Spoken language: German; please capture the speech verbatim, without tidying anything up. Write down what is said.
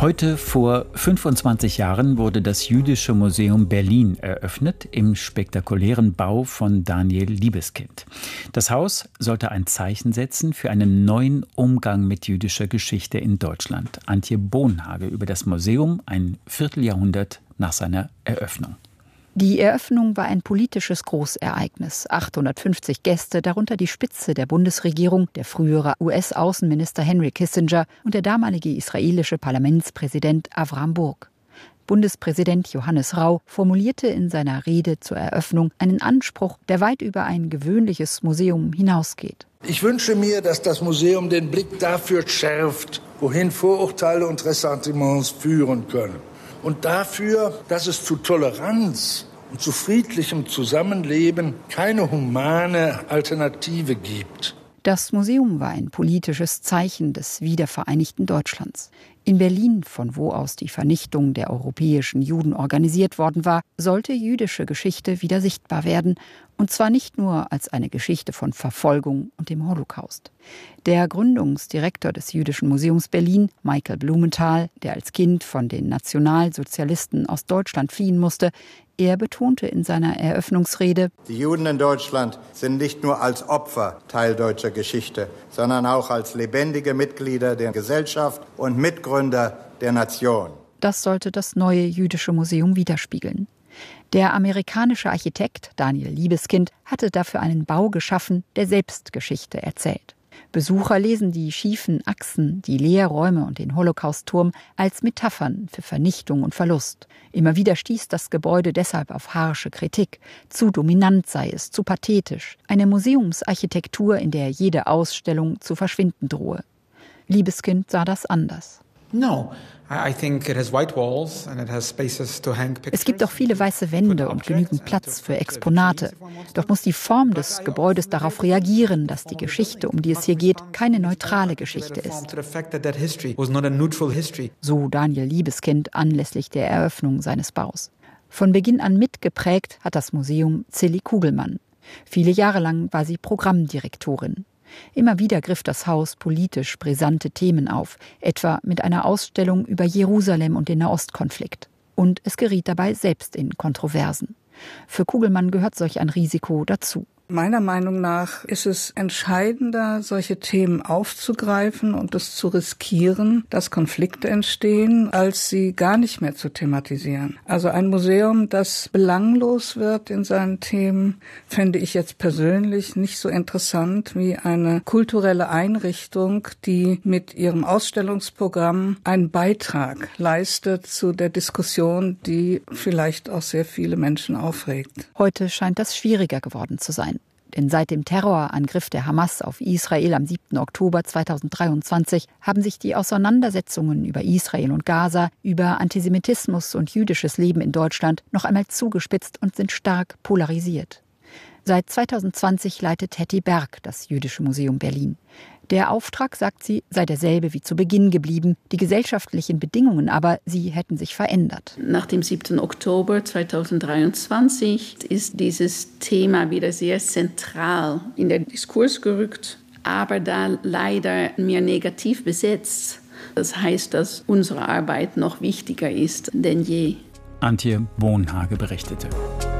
Heute vor fünfundzwanzig Jahren wurde das Jüdische Museum Berlin eröffnet, im spektakulären Bau von Daniel Libeskind. Das Haus sollte ein Zeichen setzen für einen neuen Umgang mit jüdischer Geschichte in Deutschland. Antje Bohnhage über das Museum ein Vierteljahrhundert nach seiner Eröffnung. Die Eröffnung war ein politisches Großereignis. achthundertfünfzig Gäste, darunter die Spitze der Bundesregierung, der frühere U S-Außenminister Henry Kissinger und der damalige israelische Parlamentspräsident Avram Burg. Bundespräsident Johannes Rau formulierte in seiner Rede zur Eröffnung einen Anspruch, der weit über ein gewöhnliches Museum hinausgeht. Ich wünsche mir, dass das Museum den Blick dafür schärft, wohin Vorurteile und Ressentiments führen können. Und dafür, dass es zu Toleranz und zu friedlichem Zusammenleben keine humane Alternative gibt. Das Museum war ein politisches Zeichen des wiedervereinigten Deutschlands. In Berlin, von wo aus die Vernichtung der europäischen Juden organisiert worden war, sollte jüdische Geschichte wieder sichtbar werden. Und zwar nicht nur als eine Geschichte von Verfolgung und dem Holocaust. Der Gründungsdirektor des Jüdischen Museums Berlin, Michael Blumenthal, der als Kind von den Nationalsozialisten aus Deutschland fliehen musste, er betonte in seiner Eröffnungsrede: Die Juden in Deutschland sind nicht nur als Opfer Teil deutscher Geschichte, sondern auch als lebendige Mitglieder der Gesellschaft und Mitgründer der Nation. Das sollte das neue Jüdische Museum widerspiegeln. Der amerikanische Architekt Daniel Libeskind hatte dafür einen Bau geschaffen, der selbst Geschichte erzählt. Besucher lesen die schiefen Achsen, die Leerräume und den Holocaust-Turm als Metaphern für Vernichtung und Verlust. Immer wieder stieß das Gebäude deshalb auf harsche Kritik. Zu dominant sei es, zu pathetisch. Eine Museumsarchitektur, in der jede Ausstellung zu verschwinden drohe. Libeskind sah das anders. No. I think it has white walls and it has spaces to hang pictures. Es gibt auch viele weiße Wände und genügend Platz für Exponate. Doch muss die Form des Gebäudes darauf reagieren, dass die Geschichte, um die es hier geht, keine neutrale Geschichte ist. So Daniel Libeskind anlässlich der Eröffnung seines Baus. Von Beginn an mitgeprägt hat das Museum Zilli Kugelmann. Viele Jahre lang war sie Programmdirektorin. Immer wieder griff das Haus politisch brisante Themen auf, etwa mit einer Ausstellung über Jerusalem und den Nahostkonflikt. Und es geriet dabei selbst in Kontroversen. Für Kugelmann gehört solch ein Risiko dazu. Meiner Meinung nach ist es entscheidender, solche Themen aufzugreifen und es zu riskieren, dass Konflikte entstehen, als sie gar nicht mehr zu thematisieren. Also ein Museum, das belanglos wird in seinen Themen, fände ich jetzt persönlich nicht so interessant wie eine kulturelle Einrichtung, die mit ihrem Ausstellungsprogramm einen Beitrag leistet zu der Diskussion, die vielleicht auch sehr viele Menschen aufregt. Heute scheint das schwieriger geworden zu sein. Denn seit dem Terrorangriff der Hamas auf Israel am siebten Oktober zweitausenddreiundzwanzig haben sich die Auseinandersetzungen über Israel und Gaza, über Antisemitismus und jüdisches Leben in Deutschland noch einmal zugespitzt und sind stark polarisiert. Seit zweitausendzwanzig leitet Hetty Berg das Jüdische Museum Berlin. Der Auftrag, sagt sie, sei derselbe wie zu Beginn geblieben. Die gesellschaftlichen Bedingungen aber, sie hätten sich verändert. Nach dem siebten Oktober zweitausenddreiundzwanzig ist dieses Thema wieder sehr zentral in den Diskurs gerückt, aber da leider mehr negativ besetzt. Das heißt, dass unsere Arbeit noch wichtiger ist denn je. Antje Bohnhage berichtete.